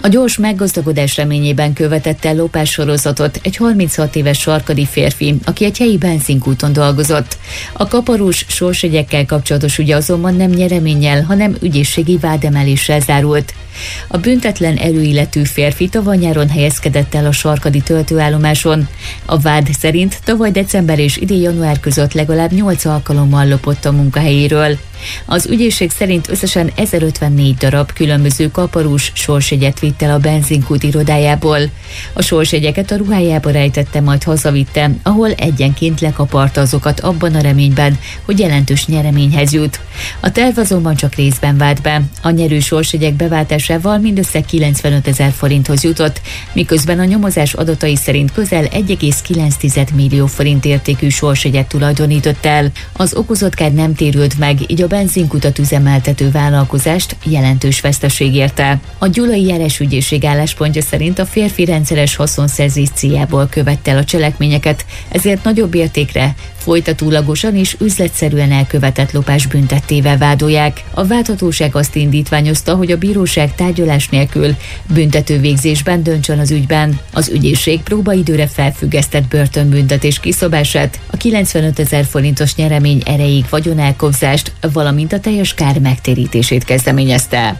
A gyors meggazdagodás reményében követett el lopássorozatot egy 36 éves sarkadi férfi, aki egy helyi benzinkúton dolgozott. A kaparós sorsjegyekkel kapcsolatos ügy azonban nem nyereménnyel, hanem ügyészségi vádemeléssel zárult. A büntetlen előilletű férfi tavaly nyáron helyezkedett el a sarkadi töltőállomáson. A vád szerint tavaly december és idén január között legalább 8 alkalommal lopott a munkahelyéről. Az ügyészség szerint összesen 1054 darab különböző kaparós sorsjegyet vitt el a benzinkút irodájából. A sorsjegyeket a ruhájába rejtette, majd hazavitte, ahol egyenként lekaparta azokat abban a reményben, hogy jelentős nyereményhez jut. A terv azonban csak részben vált be. A nyerő sorsjegyek beváltásával mindössze 95 000 forinthoz jutott, miközben a nyomozás adatai szerint közel 1,9 millió forint értékű sorsjegyet tulajdonított el. Az okozott kár nem térült meg, így a benzinkutat üzemeltető vállalkozást jelentős veszteség érte. A gyulai járásügyészség álláspontja szerint a férfi rendszeres haszonszerzés céljából követte el a cselekményeket, ezért nagyobb értékre, folytatólagosan és üzletszerűen elkövetett lopás büntettével vádolják. A vádhatóság azt indítványozta, hogy a bíróság tárgyalás nélkül büntetővégzésben döntsön az ügyben. Az ügyészség próbaidőre felfüggesztett börtönbüntetés kiszabását, a 95 000 forintos nyeremény erejéig vagyonelkobzást, valamint a teljes kár megtérítését kezdeményezte.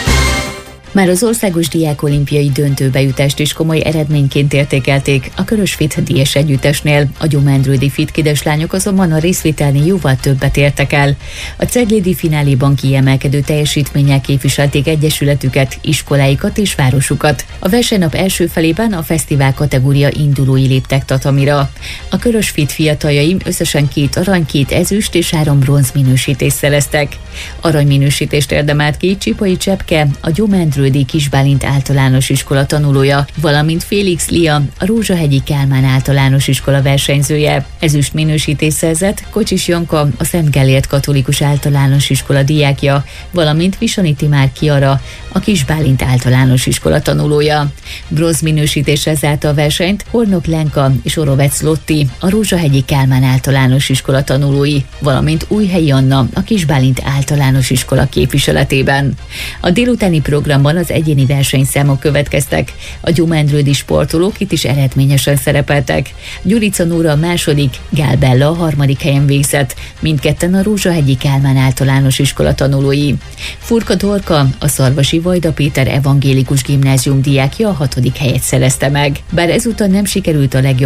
Már az országos diákolimpiai döntőbe jutást is komoly eredményként értékelték a Körös-Fit díjas együttesnél. A gyomendrődi Fit kideslányok azonban a részvételnél jóval többet értek el. A ceglédi fináléban kiemelkedő teljesítménnyel képviselték egyesületüket, iskoláikat és városukat. A versenynap első felében a fesztivál kategória indulói léptek tatamira. A Körös-Fit fiataljai összesen 2 arany, 2 ezüst és 3 bronz minősítést szereztek. Aranyminősítést érdemelt ki Csipai Csepke, a gyomendrődi Kisbálint általános iskola tanulója, valamint Félix Lia, a Rózsahegyi Kálmán általános iskola versenyzője. Ezüst minősítést szerzett Kocsis Janka, a Szent Gellért katolikus általános iskola diákja, valamint Visoni Timár Kiara, a Kisbálint általános iskola tanulója. Bronz minősítésre zárta a versenyt Hornok Lenka és Orovec Lotti, a Rózsahegyi Kálmán általános iskola tanulói, valamint Újhelyi Anna, a Kisbálint általános iskola képviseletében. A délutáni programban az egyéni versenyszámok következtek. A gyomendrődi sportolók itt is eredményesen szerepeltek. Gyurica Nóra a második, Gál Bella a harmadik helyen végzett, mindketten a Rózsahegyi Kálmán általános iskola tanulói. Furka Dorka, a Szarvasi Vajda Péter evangélikus gimnázium diákja a 6. helyet szerezte meg. Bár ezúttal nem sikerült a legjobb